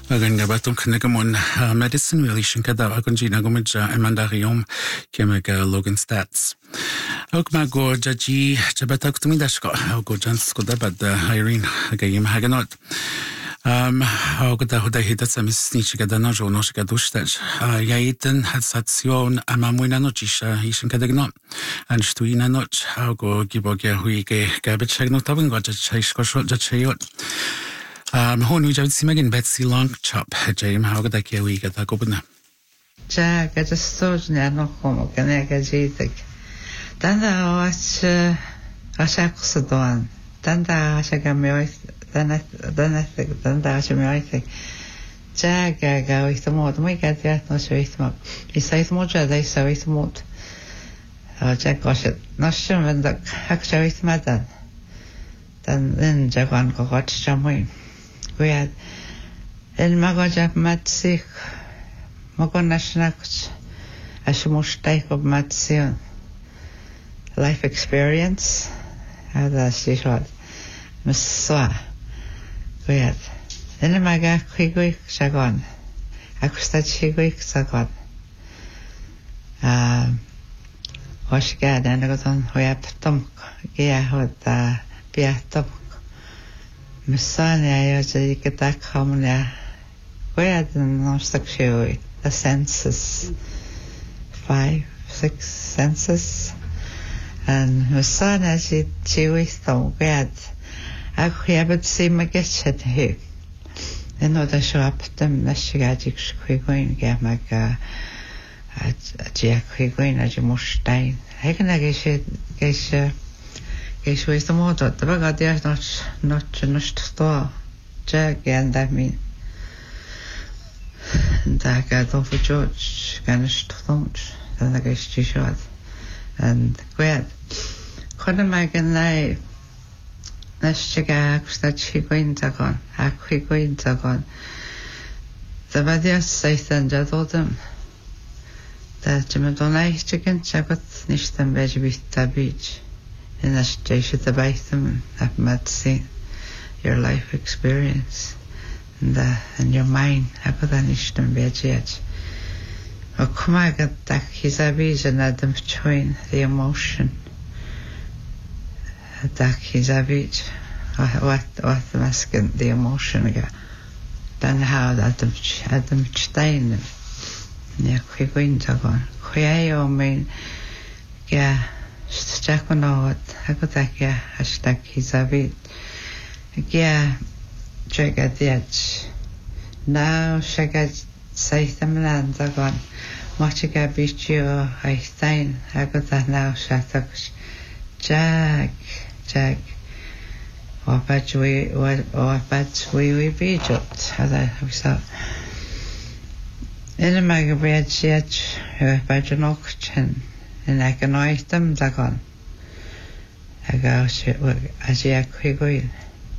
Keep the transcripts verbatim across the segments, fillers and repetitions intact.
Agan gabatum knigamon medicine relation kada agunji nagumij emandarium kemeg Logan Stats. Ook ma go jaji jabatak tumidashko go jans go dabad Irene agayim haganot. Um ook da hoda hidat samis nichga da nojo noshga dustaj. Yaiten hadsation amamuina nochisha ishin kadagno. Anstuina noch go giboge huige gabachagno tabun go jachishko jachayot. Um, hon we just imagine Betsy Longchop, James Hogda Kiwi get a gobna. Jack at a stone no homo can I get jitic. Tanda watch a shacksadon. Tanda shagamioic, then I think, Tanda shamioic. Jack, I go with the mod, we get that no sweet mop. He says more, they say it mod. Jack gosh it, not sure when the actually with madam. Then Jack one got jamwin. We had in Magajap Matsik Mogonashnaks as most type of Matsion life experience as a shishot Misswa. We had in a Maga Quigwick Shagon Akustat Shigwick Sagon. Um, Washgad and I got on Hoyap Tumk, Gia with the Piatum. Messiah, you get that common there. Where the non-sexual, the senses, five, six senses, and Messiah, she, she was so bad. I could see my guest at here. In order to show up them, the Shigajic Quigwin, get my a Jack Quigwin, as you must die. I can guess it, guess. Is with the motor, the bag there's not not just store. Jack and I mean that got off a George, ganished thoughts, then I guess she shot. And quit. Couldn't make a night. Let's check out that she going to go. I quick going to go. The body says and I told them that Jim don't like chicken, check with Nishtan veg with the beach. In a station to buy them, I've met seen your life experience and, uh, and your mind. I put an ishtam veggiet. Oh, come I got that his vision at them join the emotion. That his avage. What, what the masking the emotion again. Then how that them, at them stein. Yeah, quick winter gone. Quay mean, yeah. Jack on out, I got that, yeah, hashtag his a bit. Yeah, check at the edge. Now, check at say them land, I gone. Much a gabbish you, I stain, I got that now, shattuck. Jack, Jack. Or patch we, or patch we, we be jot, as I saw. In a magabread yet, her patch an auction. And I can noise them, Dagon. I go, as you are quick going.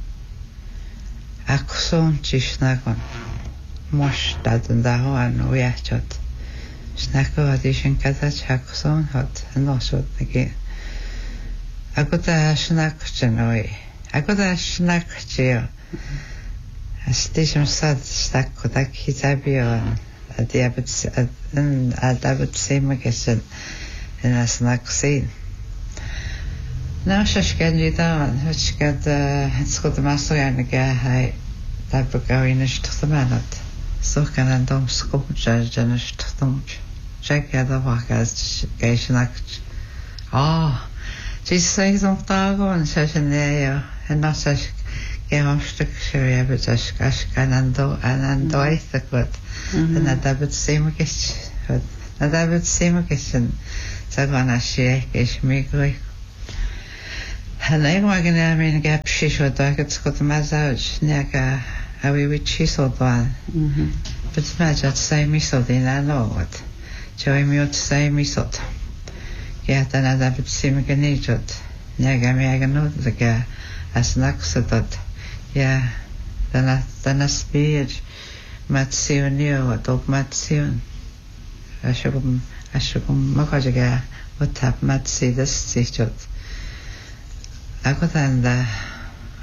Axon, Chisnagon. Mosh, that and the one we are shot. Snacko addition catach, Axon, hot, and also again. I got a snack away. I got a snack chair. A station sad stack with a kitabio at the abbot's and at Abbot's same occasion. In a snack scene. Now she's getting you down, which got the it's got the master and the guy that book going to the man. So can I don't scope judge and stomach. Check out the work as gation act. Oh, she says on Tago and says in there, and not such game of structure, but just cash can and do and do I think what. And that would seem a kitchen. And that would seem a kitchen. Sagana shake is me going. And I wagon I mean gap she should like it's got a massage near a wee with chisel one. But it's match at same missile in I know what. Joy me out say missile. Yet another would seem a nature. Naga me I know the guy as an accident. Yeah, then I then a speech. Matsion knew what dog Matsion. I should I should come Makajaga, what have Matsi this teacher. I got and the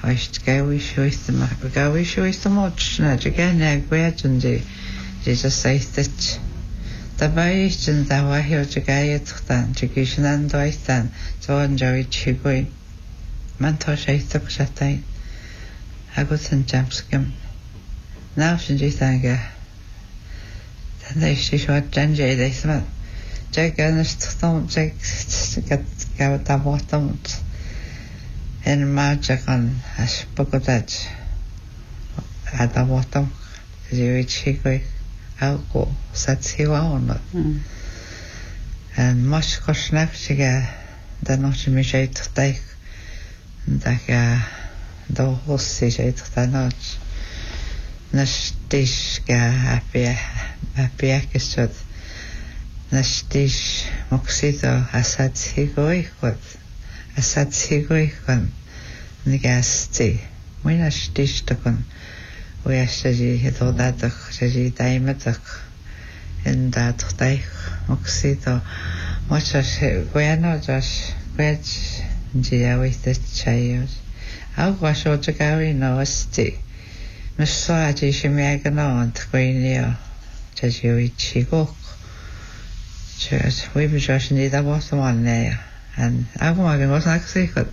oist gawi shuist ma gawi shuist moch na again na gwedun di di just say that the bayistin da wa hiyo jagayet tan jikishan doistan so enjoy chigoi man to shaistak shatain agutan jamskim now shinji tanga they she shot janje they smell jag ganest tom jag gat gav da bottom en magic on as pokotat at the bottom you chigoi algo satsiwa on and much kosnak chiga da noch mi sheit taik da ga do hossi sheit da noch nastis ga happy happy ekisot nastis moxito asatsigoi kot asatsigoi kon nigasti we nastis takon we astaji hito datak saji taimatak in dat taik moxito muchas bueno just which dia with the chayos algo asho tagawi no asti masaji shimiagano antquinio taji chigo just we be just need that was the one there and algo magan was not secret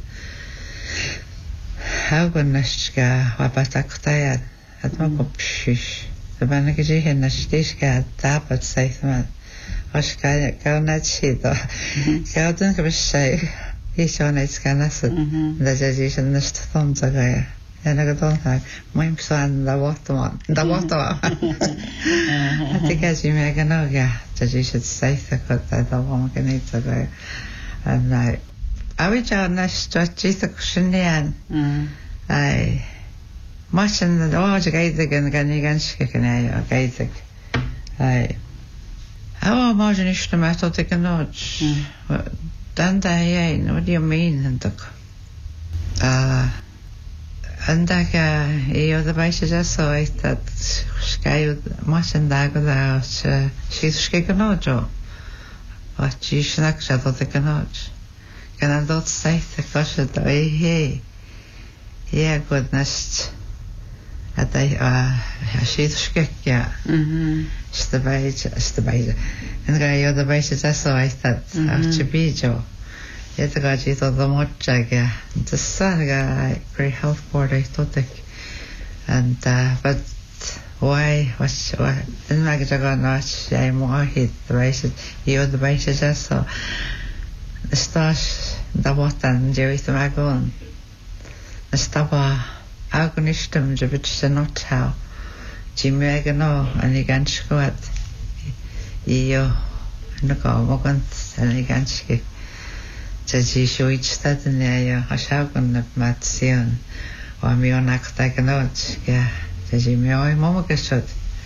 algo nashka wapataktayan at mo pshish the banakaji hen nashtiska tapat saithman Oshka Karnachido. Garden of a shay. Each on its canasset. The judges and the stones are there. And I don't have my son, the water one. The water. I think as you make a no, yeah, judges should say the cut that the one can eat the guy. And I, I wish I was stretchy the cushion. I, much in the oh, Gaizig and Ganigan chicken, I, Gaizig. I, How imagine is the matter to take a note? Then they what do you mean? And the uh, and that you're the basis I saw it that sky much and that without she's shaking a note. What you snack shut out take a note. Can I not say the question? Hey, yeah, goodness. At I uh, she's shaking. Mhm. Stabaja, stabaja. And I other bases I saw I thought after Bijo. Yet the gaji to the mochaga. The son guy great health board I thought it. And uh, but why was what in Magajaga notch I more hit the bases you the bases I saw the stars the watan Jerry the Magon. The staba agonistum jabit not how. Jimmy Agano and the Ganskot. Io no go mogant and the Ganski. Jaji shoich that in the Hashagon of Matsion or Mionak Taganot. Yeah, Jaji Mioi Momogasot.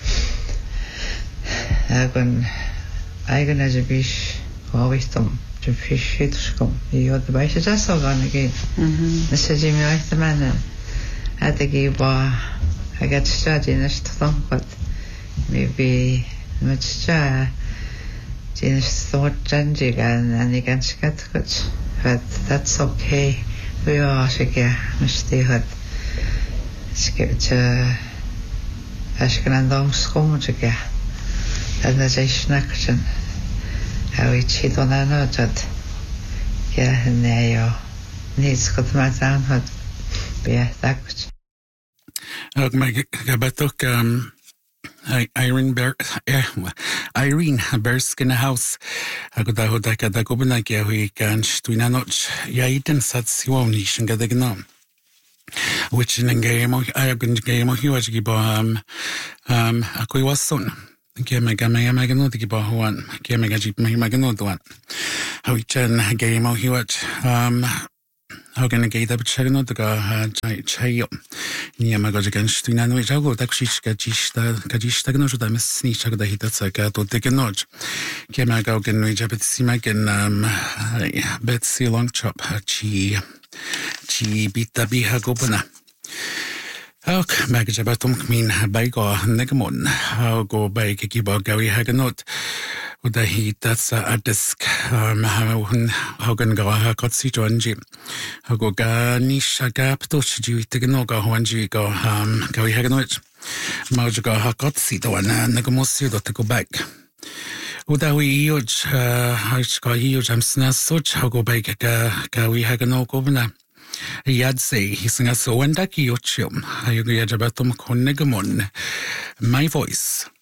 Agon Agon as a bish always tom to fish it scum. You the basis I saw gone again. The Sajimi like the man at the gay bar. I got started in a storm, but maybe much shy. Just thought changing and you can scat, but that's okay. We are shaking, Mister Hood. Skip to Ashkenandom school again. And there's a snaction. How we cheat on another. Yeah, and there you needs got my down, but yeah, that was. Og meg gabatok um Irene Ber Irene Berskin House agoda hoda kada gobna ke hui kan stuina noch ya iten sat siwoni shinga degna which in game I have been game of huge giba um um akoi wason ke mega mega mega no giba huan ke mega jip mega mega no duan how chen game of huge um how can I get up channel to go chai chai nie ma go against tu na no jago tak shiska chista kajista no że tam sni chak da hitaca ka to te noc ke ma go gen no jabet sima gen um bet si long chop chi chi bita biha gobna ok ma jabatum min baigo negmon how go bai ki ba gawi haganot Og det hittas a disk mahun hogan ga kotsi joanji. Hogo ga nisha ga ptochi jiwite gnoga hoanji ga ga wi haganoich. Mauja ga ha kotsi do na nagomosi do to go back. Uda wi ioj haj ga ioj am sna soch hogo back ga ga wi hagano gobna. Yad say hisinga so wanda ki yochum. Ayugo yajabatum konnegamon. My voice.